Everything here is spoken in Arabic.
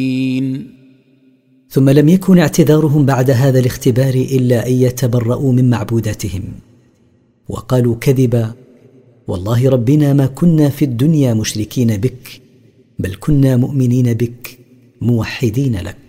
ثم لم يكن اعتذارهم بعد هذا الاختبار إلا أن يتبرؤوا من معبوداتهم، وقالوا كذبا: والله ربنا ما كنا في الدنيا مشركين بك، بل كنا مؤمنين بك موحدين لك.